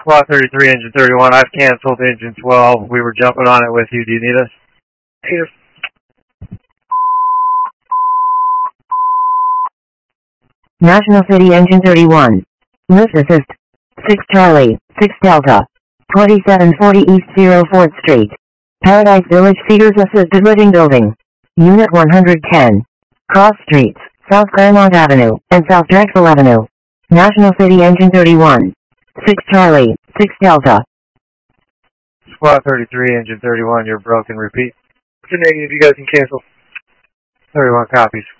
Squad 33, Engine 31, I've canceled Engine 12. We were jumping on it with you. Do you need us? Here. National City Engine 31. Lift assist. 6 Charlie, 6 Delta. 2740 East 04th Street. Paradise Village Cedars Assisted Living Building. Unit 110. Cross Streets, South Claremont Avenue, and South Drexel Avenue. National City Engine 31. 6 Charlie, 6 Delta. Squad 33, Engine 31, you're broken. Repeat. It's a negative. You guys can cancel. 31 copies.